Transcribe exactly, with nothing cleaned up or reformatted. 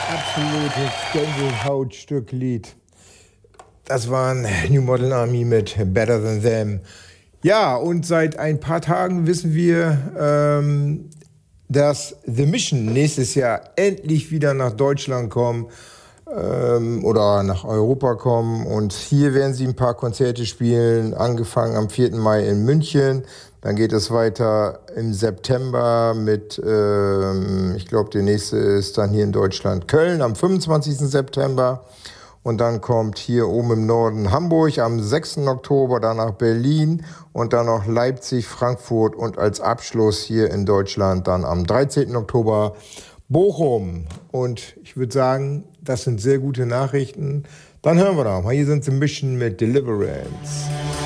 Absolutes Gänsehautstück-Lied. Das waren New Model Army mit Better Than Them. Ja, und seit ein paar Tagen wissen wir, ähm, dass The Mission nächstes Jahr endlich wieder nach Deutschland kommen ähm, oder nach Europa kommen. Und hier werden sie ein paar Konzerte spielen, angefangen am vierten Mai in München. Dann geht es weiter im September mit, ähm, ich glaube, der nächste ist dann hier in Deutschland Köln am fünfundzwanzigsten September. Und dann kommt hier oben im Norden Hamburg am sechsten Oktober, danach Berlin und dann noch Leipzig, Frankfurt und als Abschluss hier in Deutschland dann am dreizehnten Oktober Bochum. Und ich würde sagen, das sind sehr gute Nachrichten. Dann hören wir doch mal. Hier sind sie Mission mit Deliverance.